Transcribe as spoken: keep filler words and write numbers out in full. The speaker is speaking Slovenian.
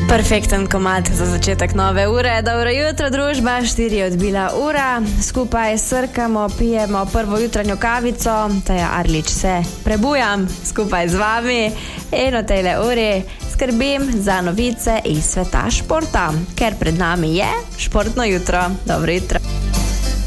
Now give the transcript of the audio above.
Perfekten komad za začetek nove ure. Dobro jutro, družba, štiri je odbila ura. Skupaj srkamo, pijemo prvo jutranjo kavico. Taja Arlič se prebujam skupaj z vami in o tejle uri skrbim za novice iz sveta športa, ker pred nami je športno jutro. Dobro jutro.